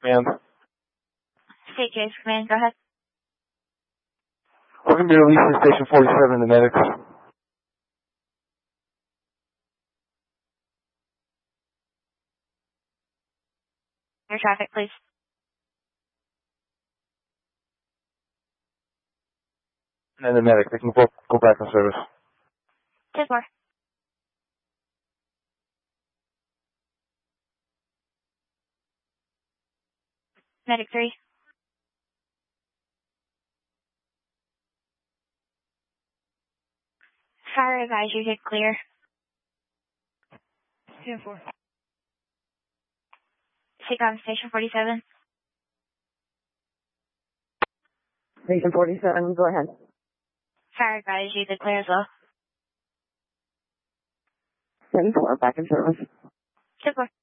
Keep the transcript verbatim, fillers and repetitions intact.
Command. State Chase Command, go ahead. Welcome to release to Station forty-seven, the medics. Your traffic, please. And then the medic, they can both go back on service. ten four. Medic three. Fire advise you get clear. ten four. Take on Station forty-seven. Station forty-seven, go ahead. Fire advise you get clear as well. ten four, back in service. ten four.